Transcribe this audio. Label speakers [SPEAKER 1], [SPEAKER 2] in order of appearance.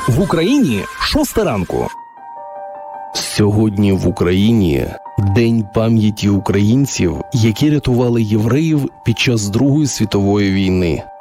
[SPEAKER 1] В Україні 6 ранку.
[SPEAKER 2] Сьогодні в Україні День пам'яті українців, які рятували євреїв під час Другої світової війни.